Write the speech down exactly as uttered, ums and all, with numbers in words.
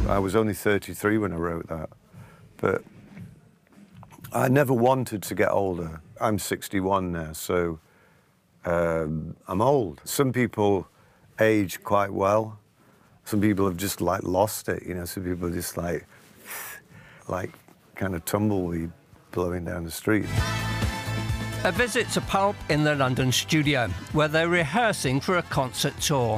I was only thirty-three when I wrote that, but I never wanted to get older. I'm sixty-one now, so um, I'm old. Some people age quite well. Some people have just like lost it, you know. Some people are just like, like kind of tumbleweed blowing down the street. A visit to Pulp in the London studio, where they're rehearsing for a concert tour.